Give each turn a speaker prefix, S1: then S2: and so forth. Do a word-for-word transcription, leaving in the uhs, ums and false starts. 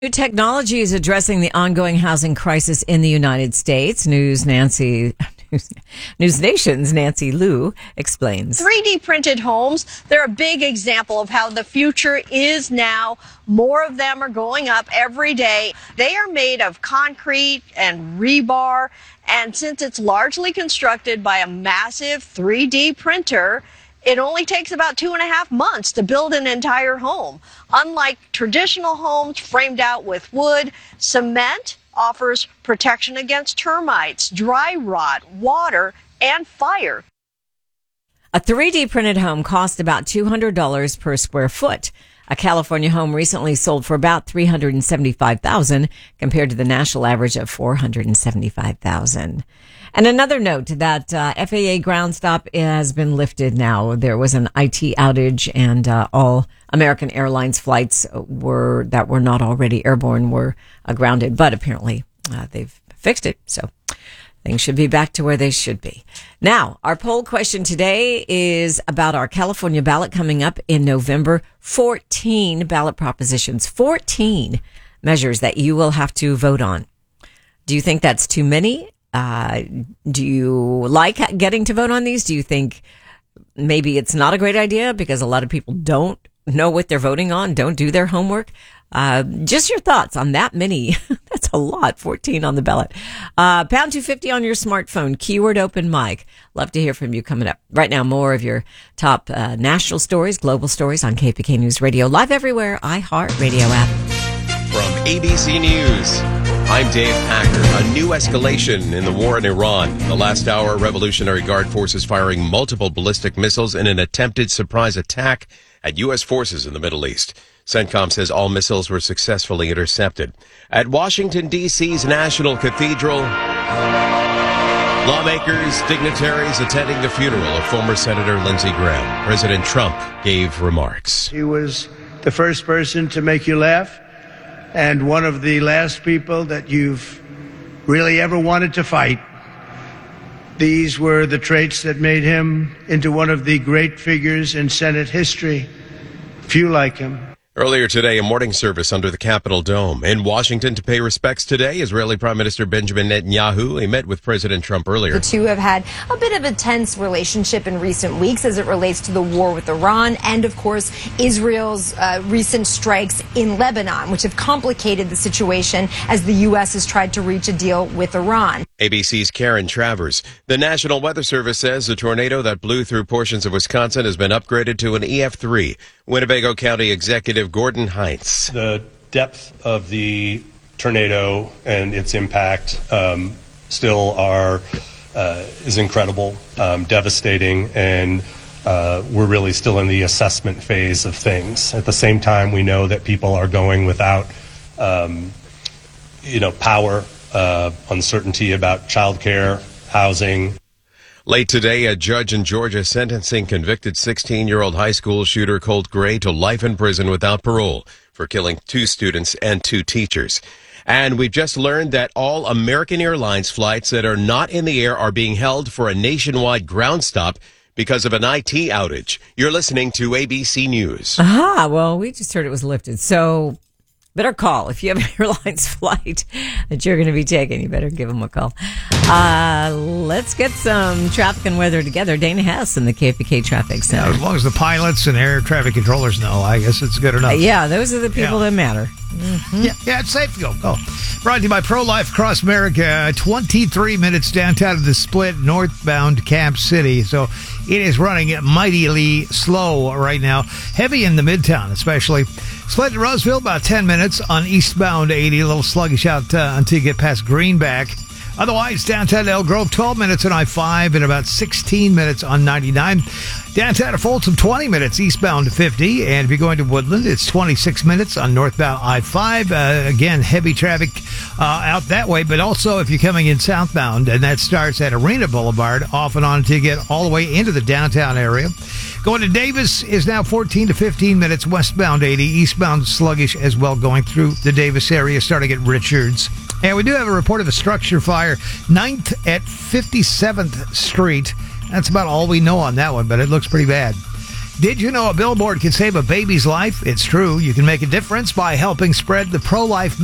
S1: New technology is addressing the ongoing housing crisis in the United States. News Nancy, News, News Nation's Nancy Liu explains.
S2: three D printed homes, they're a big example of how the future is now. More of them are going up every day. They are made of concrete and rebar, and since it's largely constructed by a massive three D printer, it only takes about two and a half months to build an entire home. Unlike traditional homes framed out with wood, cement offers protection against termites, dry rot, water, and fire.
S1: A three D printed home costs about two hundred dollars per square foot. A California home recently sold for about three hundred seventy-five thousand dollars compared to the national average of four hundred seventy-five thousand dollars. And another note that uh, F A A ground stop has been lifted now. There was an I T outage, and uh, all American Airlines flights were that were not already airborne were uh, grounded. But apparently uh, they've fixed it, so things should be back to where they should be. Now, our poll question today is about our California ballot coming up in November. fourteen ballot propositions, fourteen measures that you will have to vote on. Do you think that's too many? Uh, do you like getting to vote on these? Do you think maybe it's not a great idea because a lot of people don't know what they're voting on, don't do their homework? Uh, just your thoughts on that many. That's a lot, fourteen on the ballot. Uh, pound two fifty on your smartphone, keyword open mic. Love to hear from you coming up. Right now, more of your top uh, national stories, global stories on K P K News Radio, live everywhere, iHeartRadio app.
S3: From A B C News, I'm Dave Packer. A new escalation in the war in Iran. The last hour, Revolutionary Guard forces firing multiple ballistic missiles in an attempted surprise attack at U S forces in the Middle East. CENTCOM says all missiles were successfully intercepted. At Washington, D C's National Cathedral, lawmakers, dignitaries attending the funeral of former Senator Lindsey Graham. President Trump gave remarks.
S4: He was the first person to make you laugh, and one of the last people that you've really ever wanted to fight. These were the traits that made him into one of the great figures in Senate history. Few like him.
S3: Earlier today, a morning service under the Capitol Dome. In Washington to pay respects today, Israeli Prime Minister Benjamin Netanyahu. He met with President Trump earlier.
S5: The two have had a bit of a tense relationship in recent weeks as it relates to the war with Iran and, of course, Israel's uh, recent strikes in Lebanon, which have complicated the situation as the U S has tried to reach a deal with Iran.
S3: A B C's Karen Travers. The National Weather Service says the tornado that blew through portions of Wisconsin has been upgraded to an E F three. Winnebago County Executive Gordon Heinz.
S6: The depth of the tornado and its impact um, still are uh, is incredible, um, devastating, and uh, we're really still in the assessment phase of things. At the same time, we know that people are going without, um, you know, power, uh, uncertainty about childcare, housing.
S3: Late today, a judge in Georgia sentencing convicted sixteen-year-old high school shooter Colt Gray to life in prison without parole for killing two students and two teachers. And we've just learned that all American Airlines flights that are not in the air are being held for a nationwide ground stop because of an I T outage. You're listening to A B C News.
S1: Aha, well, we just heard it was lifted, so better call. If you have an airlines flight that you're going to be taking, you better give them a call. Uh, let's get some traffic and weather together. Dana Hess in the K P K Traffic Center.
S7: Yeah, as long as the pilots and air traffic controllers know, I guess it's good enough.
S1: Uh, yeah, those are the people
S7: yeah.
S1: that matter.
S7: Mm-hmm. Yeah, yeah, it's safe to go. Go. Brought to you by Pro-Life Across America. twenty-three minutes downtown of the Split, northbound Camp City. So it is running mightily slow right now. Heavy in the Midtown, especially. Split to Roseville, about ten minutes on eastbound eighty. A little sluggish out uh, until you get past Greenback. Otherwise, downtown to Elk Grove, twelve minutes on I five and about sixteen minutes on ninety-nine. Downtown to Folsom, twenty minutes eastbound to fifty. And if you're going to Woodland, it's twenty-six minutes on northbound I five. Uh, again, heavy traffic uh, out that way. But also, if you're coming in southbound, and that starts at Arena Boulevard, off and on until you get all the way into the downtown area. Going to Davis is now fourteen to fifteen minutes westbound eighty. Eastbound sluggish as well going through the Davis area, starting at Richards. And we do have a report of a structure fire, ninth at fifty-seventh Street. That's about all we know on that one, but it looks pretty bad. Did you know a billboard can save a baby's life? It's true. You can make a difference by helping spread the pro-life